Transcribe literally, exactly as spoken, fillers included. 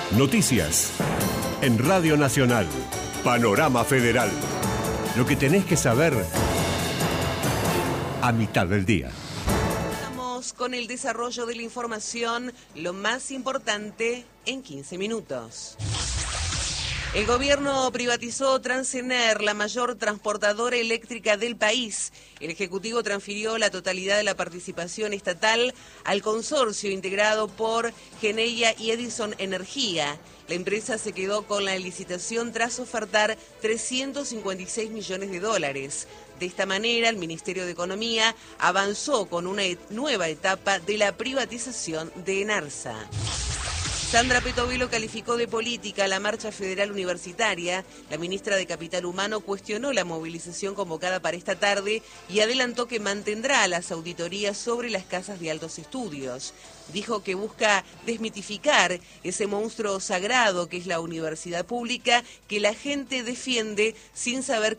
Noticias en Radio Nacional. Panorama Federal. Lo que tenés que saber a mitad del día. Vamos con el desarrollo de la información, lo más importante en quince minutos. El gobierno privatizó Transener, la mayor transportadora eléctrica del país. El Ejecutivo transfirió la totalidad de la participación estatal al consorcio integrado por Geneia y Edison Energía. La empresa se quedó con la licitación tras ofertar trescientos cincuenta y seis millones de dólares. De esta manera, el Ministerio de Economía avanzó con una et- nueva etapa de la privatización de Enarsa. Sandra Petovelo calificó de política la marcha federal universitaria. La ministra de Capital Humano cuestionó la movilización convocada para esta tarde y adelantó que mantendrá las auditorías sobre las casas de altos estudios. Dijo que busca desmitificar ese monstruo sagrado que es la universidad pública que la gente defiende sin saber